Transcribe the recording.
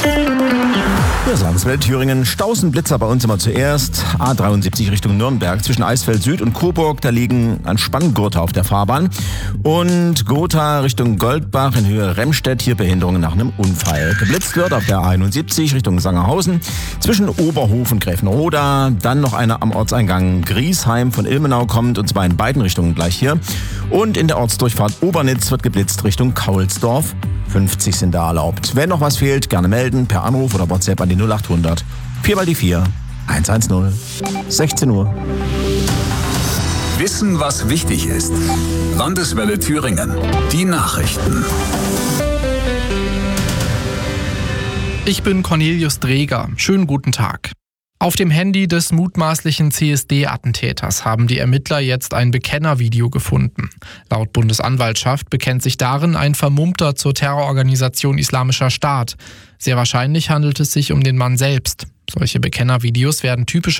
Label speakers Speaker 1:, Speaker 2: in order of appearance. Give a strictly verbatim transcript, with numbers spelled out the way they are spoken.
Speaker 1: Das Landeswelle Thüringen. Stausenblitzer bei uns immer zuerst. A dreiundsiebzig Richtung Nürnberg zwischen Eisfeld Süd und Coburg. Da liegen ein Spanngurte auf der Fahrbahn. Und Gotha Richtung Goldbach in Höhe Remstedt. Hier Behinderungen nach einem Unfall. Geblitzt wird auf der A einundsiebzig Richtung Sangerhausen zwischen Oberhof und Gräfenroda. Dann noch einer am Ortseingang Griesheim von Ilmenau kommt, und zwar in beiden Richtungen gleich hier. Und in der Ortsdurchfahrt Obernitz wird geblitzt Richtung Kaulsdorf. fünfzig sind da erlaubt. Wenn noch was fehlt, gerne melden per Anruf oder WhatsApp an die null acht hundert vier mal die vier hundertzehn. sechzehn Uhr.
Speaker 2: Wissen, was wichtig ist. Landeswelle Thüringen. Die Nachrichten.
Speaker 3: Ich bin Cornelius Dreger. Schönen guten Tag. Auf dem Handy des mutmaßlichen C S D-Attentäters haben die Ermittler jetzt ein Bekennervideo gefunden. Laut Bundesanwaltschaft bekennt sich darin ein Vermummter zur Terrororganisation Islamischer Staat. Sehr wahrscheinlich handelt es sich um den Mann selbst. Solche Bekennervideos werden typisch